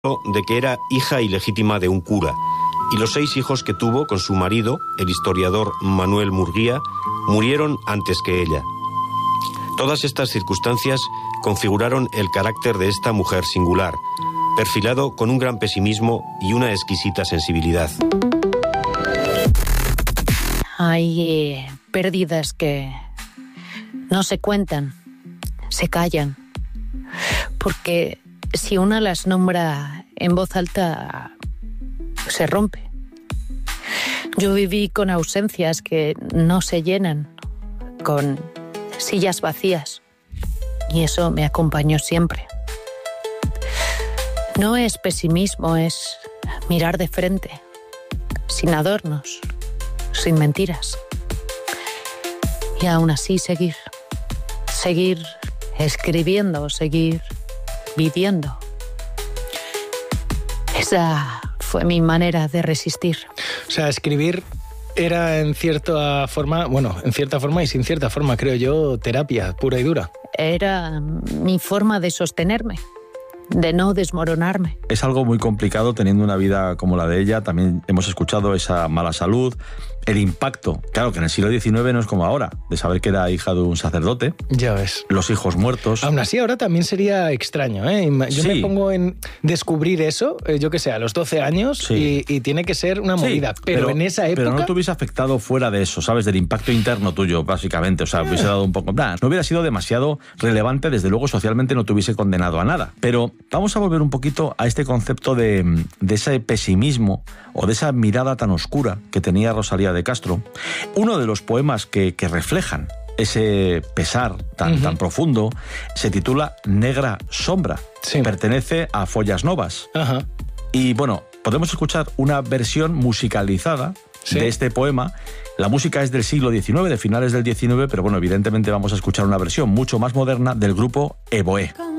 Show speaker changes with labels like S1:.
S1: de que era hija ilegítima de un cura, y los 6 hijos que tuvo con su marido, el historiador Manuel Murguía, murieron antes que ella. Todas estas circunstancias configuraron el carácter de esta mujer singular, perfilado con un gran pesimismo y una exquisita sensibilidad.
S2: Hay pérdidas que no se cuentan, se callan, porque si una las nombra en voz alta, se rompe. Yo viví con ausencias que no se llenan, con sillas vacías, y eso me acompañó siempre. No es pesimismo, es mirar de frente, sin adornos, sin mentiras. Y aún así seguir escribiendo, seguir viviendo. Esa fue mi manera de resistir.
S3: O sea, escribir era en cierta forma y sin cierta forma, creo yo, terapia pura y dura.
S2: Era mi forma de sostenerme, de no desmoronarme.
S4: Es algo muy complicado teniendo una vida como la de ella. También hemos escuchado esa mala salud, el impacto. Claro que en el siglo XIX no es como ahora, de saber que era hija de un sacerdote.
S3: Ya ves.
S4: Los hijos muertos.
S3: Aún así, ahora también sería extraño, ¿eh? Yo me pongo en descubrir eso, yo que sé, a los 12 años, y tiene que ser una movida. Pero en esa época...
S4: Pero no te hubiese afectado fuera de eso, ¿sabes? Del impacto interno tuyo, básicamente. O sea, hubiese dado un poco... No hubiera sido demasiado relevante, desde luego socialmente no te hubiese condenado a nada. Pero vamos a volver un poquito a este concepto de ese pesimismo o de esa mirada tan oscura que tenía Rosalía de Castro. Uno de los poemas que reflejan ese pesar tan profundo se titula Negra Sombra. Sí. Pertenece a Follas Novas. Ajá. Y bueno, podemos escuchar una versión musicalizada de este poema. La música es del siglo XIX, de finales del XIX, pero bueno, evidentemente vamos a escuchar una versión mucho más moderna del grupo Evoé.